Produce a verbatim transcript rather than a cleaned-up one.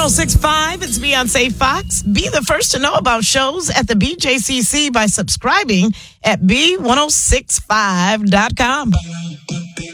six point five, it's Beyonce Fox. Be the first to know about shows at the B J C C by subscribing at B ten sixty-five dot com.